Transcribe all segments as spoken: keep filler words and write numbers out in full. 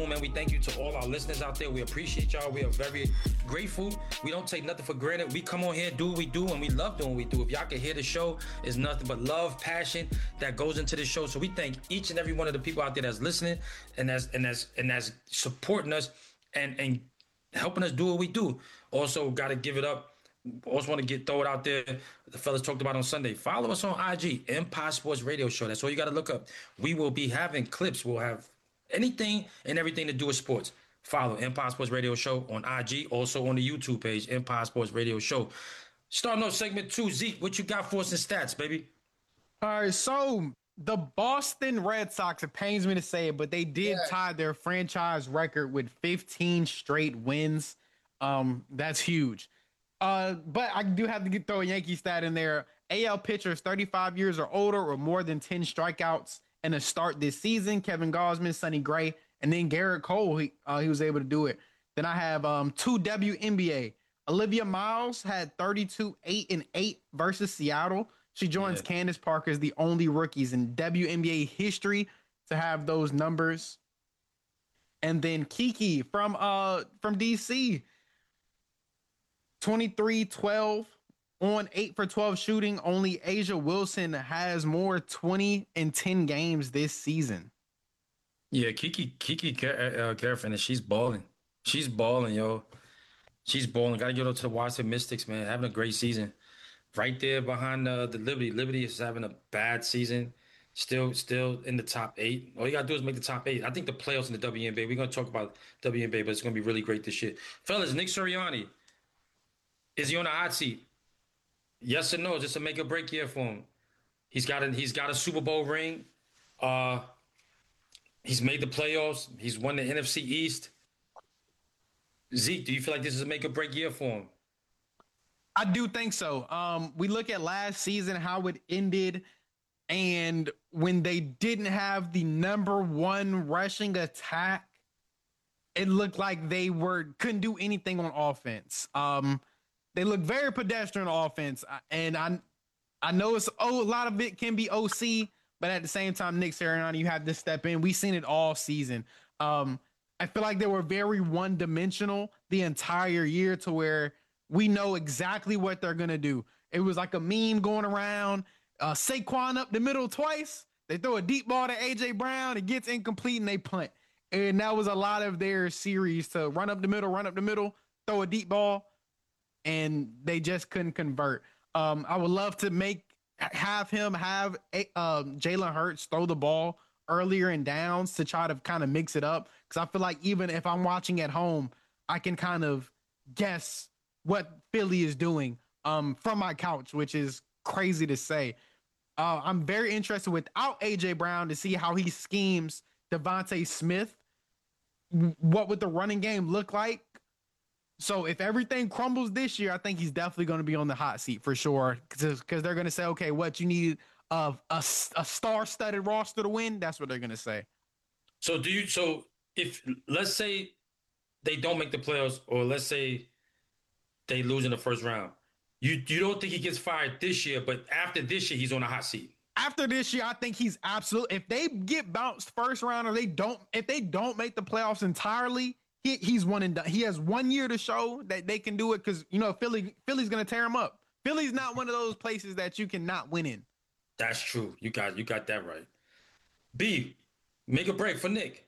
Man, we thank you to all our listeners out there. We appreciate y'all. We are very grateful. We don't take nothing for granted. We come on here, do what we do, and we love doing what we do. If y'all can hear the show, it's nothing but love, passion that goes into the show. So we thank each and every one of the people out there that's listening and that's and that's and that's supporting us and and helping us do what we do. Also, got to give it up. Also want to get throw it out there. The fellas talked about on Sunday. Follow us on I G, Empire Sports Radio Show. That's all you got to look up. We will be having clips. We'll have anything and everything to do with sports. Follow Empire Sports Radio Show on I G, also on the YouTube page, Empire Sports Radio Show. Starting off segment two, Zeke, what you got for us in stats, baby? All right, so the Boston Red Sox, it pains me to say it, but they did yeah. tie their franchise record with fifteen straight wins. Um, that's huge. Uh, but I do have to get throw a Yankee stat in there. A L pitchers thirty-five years or older or more than ten strikeouts in a start this season. Kevin Gausman, Sonny Gray, and then Garrett Cole. He uh, he was able to do it. Then I have um two W N B A. Olivia Miles had thirty-two, eight, and eight versus Seattle. She joins yeah. Candace Parker as the only rookies in W N B A history to have those numbers. And then Kiki from uh from D C, twenty-three, twelve on eight for twelve shooting. Only Asia Wilson has more twenty and ten games this season. Yeah, Kiki Kiki uh, Carafin, she's balling. She's balling, yo. She's balling. Got to give it up to the Washington Mystics, man. Having a great season. Right there behind uh, the Liberty. Liberty is having a bad season. Still still in the top eight. All you got to do is make the top eight. I think the playoffs in the W N B A, we're going to talk about W N B A, but it's going to be really great this year. Fellas, Nick Sirianni, is he on the hot seat? Yes or no? Just a make or break year for him. He's got a, he's got a Super Bowl ring. Uh, he's made the playoffs. He's won the N F C East. Zeke, do you feel like this is a make or break year for him? I do think so. Um, we look at last season, how it ended, and when they didn't have the number one rushing attack, it looked like they were couldn't do anything on offense. Um, they look very pedestrian on offense, and I, I know it's oh a lot of it can be O C, but at the same time, Nick Sirianni, you have to step in. We've seen it all season. Um, I feel like they were very one-dimensional the entire year to where we know exactly what they're going to do. It was like a meme going around. Uh, Saquon up the middle twice. They throw a deep ball to A J Brown. It gets incomplete and they punt. And that was a lot of their series to run up the middle, run up the middle, throw a deep ball, and they just couldn't convert. Um, I would love to make have him have a, um, Jalen Hurts throw the ball earlier in downs to try to kind of mix it up. Because I feel like even if I'm watching at home, I can kind of guess what Philly is doing um, from my couch, which is crazy to say. Uh, I'm very interested without A J Brown to see how he schemes Devontae Smith. What would the running game look like? So if everything crumbles this year, I think he's definitely going to be on the hot seat for sure. Because they're going to say, okay, what you need of a, a star-studded roster to win? That's what they're going to say. So do you? So if let's say they don't make the playoffs, or let's say they lose in the first round, you you don't think he gets fired this year, but after this year, he's on a hot seat. After this year, I think he's absolutely. If they get bounced first round, or they don't, if they don't make the playoffs entirely, he, he's one and done. He has one year to show that they can do it because you know Philly Philly's going to tear him up. Philly's not one of those places that you cannot win in. That's true. You got you got that right. B, make a break for Nick.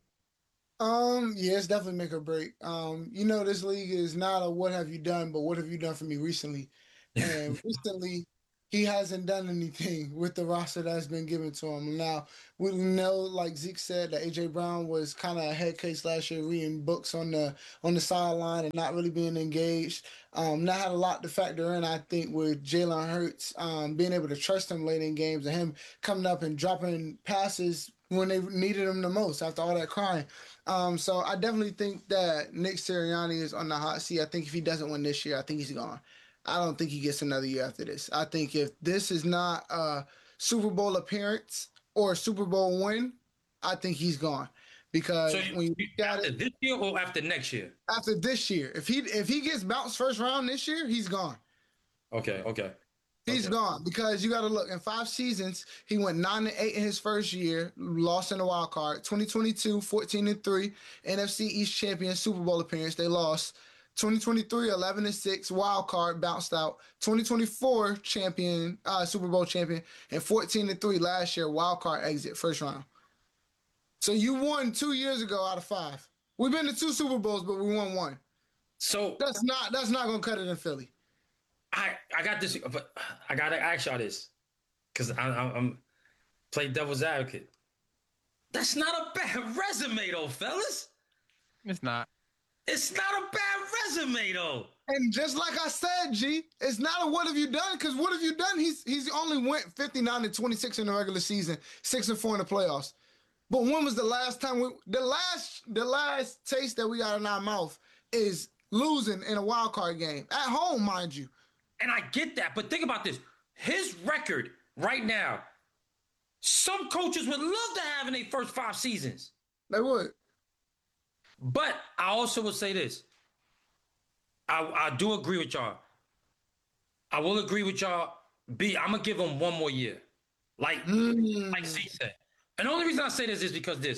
Um, yeah, it's definitely make or break. Um, you know, this league is not a what have you done, but what have you done for me recently? And recently, he hasn't done anything with the roster that's been given to him. Now, we know, like Zeke said, that A J Brown was kind of a head case last year, reading books on the on the sideline and not really being engaged. Um, that had a lot to factor in, I think, with Jalen Hurts um, being able to trust him late in games and him coming up and dropping passes when they needed him the most after all that crying. Um, so I definitely think that Nick Sirianni is on the hot seat. I think if he doesn't win this year, I think he's gone. I don't think he gets another year after this. I think if this is not a Super Bowl appearance or a Super Bowl win, I think he's gone. Because so you, when you got after it, this year or after next year? After this year. If he if he gets bounced first round this year, he's gone. Okay, okay. He's Okay. gone because you got to look in five seasons. He went nine and eight in his first year, lost in the wild card. twenty twenty-two, fourteen and three, N F C East champion, Super Bowl appearance. They lost. twenty twenty-three, eleven and six, wild card, bounced out. twenty twenty-four champion, uh, Super Bowl champion, and fourteen and three last year, wild card exit, first round. So you won two years ago out of five. We've been to two Super Bowls, but we won one. So That's not that's not gonna cut it in Philly. I I got this, but I gotta ask y'all this because I'm, I'm play devil's advocate. That's not a bad resume, though, fellas. It's not. It's not a bad resume, though. And just like I said, G, it's not a what have you done? Because what have you done? He's he's only went fifty-nine and twenty-six in the regular season, six and four in the playoffs. But when was the last time we the last the last taste that we got in our mouth is losing in a wild card game at home, mind you. And I get that, but think about this. His record right now, some coaches would love to have in their first five seasons. They would. But I also will say this. I, I do agree with y'all. I will agree with y'all. B, I'm going to give him one more year. Like, Mm. like Z said. And the only reason I say this is because this.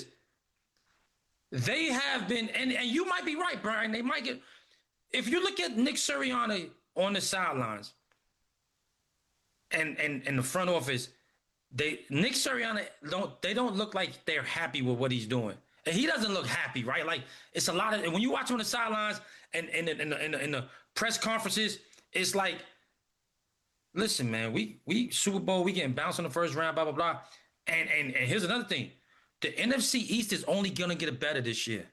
They have been, and, and you might be right, Brian. They might get, if you look at Nick Sirianni on the sidelines and, and, and the front office, they Nick Sirianni don't they don't look like they're happy with what he's doing. And he doesn't look happy, right? Like it's a lot of, and when you watch him on the sidelines and in the, in the, in the, in the press conferences, it's like, listen, man, we we Super Bowl, we getting bounced in the first round, blah, blah, blah. And and, and here's another thing. The N F C East is only gonna get better this year.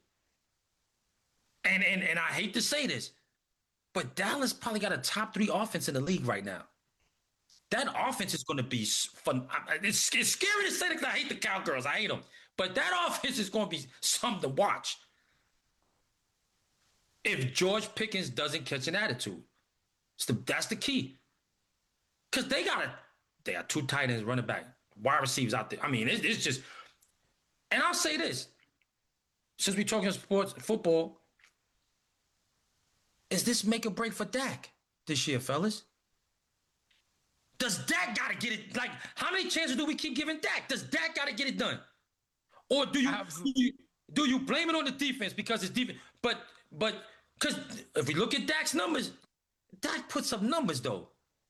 And and and I hate to say this, but Dallas probably got a top three offense in the league right now. That offense is going to be fun. It's, it's scary to say that because I hate the Cowgirls. I hate them. But that offense is going to be something to watch. If George Pickens doesn't catch an attitude, it's the, that's the key. Because they got a, they got two tight ends, running back, wide receivers out there. I mean, it's, it's just. And I'll say this: since we're talking sports, football, is this make or break for Dak this year, fellas? Does Dak got to get it? Like, how many chances do we keep giving Dak? Does Dak got to get it done? Or do you, do you do you blame it on the defense because it's defense? But but because if we look at Dak's numbers, Dak puts up numbers though.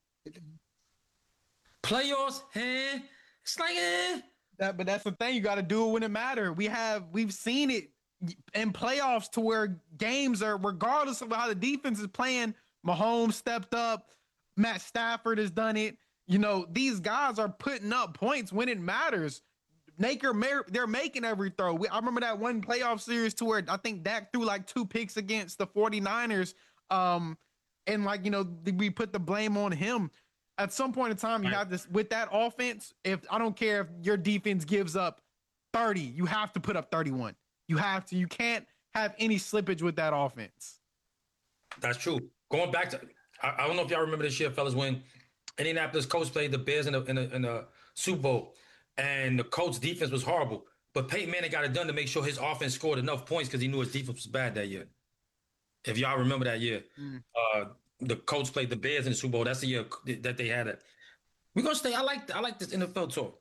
Playoffs, eh? It's like eh. That, but that's the thing. You got to do it when it matters. We have we've seen it in playoffs to where games are, regardless of how the defense is playing. Mahomes stepped up. Matt Stafford has done it. You know, these guys are putting up points when it matters. Naker, they're making every throw. We, I remember that one playoff series to where I think Dak threw like two picks against the forty-niners. Um, and like, you know, we put the blame on him. At some point in time, you Right. have this with that offense. If I don't care if your defense gives up thirty, you have to put up thirty-one. You have to. You can't have any slippage with that offense. That's true. Going back to, I, I don't know if y'all remember this year, fellas, when Indianapolis Colts played the Bears in the in the, in the Super Bowl, and the Colts defense was horrible, but Peyton Manning got it done to make sure his offense scored enough points because he knew his defense was bad that year. If y'all remember that year, mm. uh, the Colts played the Bears in the Super Bowl. That's the year that they had it. We're gonna stay. I like I like this N F L talk.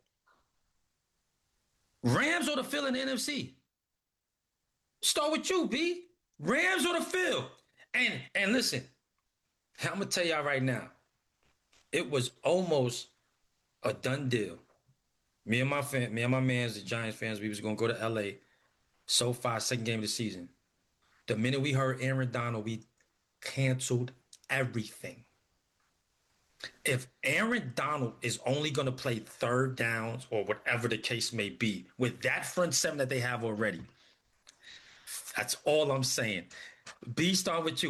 Rams or the Phil in the N F C? Start with you, B. Rams or the Phil? And and listen, I'm gonna tell y'all right now, it was almost a done deal. Me and my fan, me and my mans, the Giants fans, we was gonna go to L A. SoFi, second game of the season. The minute we heard Aaron Donald, we canceled everything. If Aaron Donald is only gonna play third downs or whatever the case may be, with that front seven that they have already, that's all I'm saying. B, start with you.